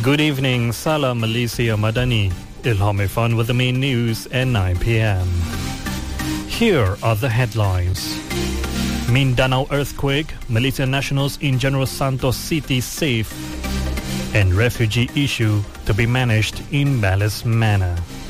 Good evening, Salam Malaysia Madani. Ilham Irfan with the main news at 9 p.m. Here are the headlines. Mindanao earthquake, Malaysian nationals in General Santos City safe, and refugee issue to be managed in balanced manner.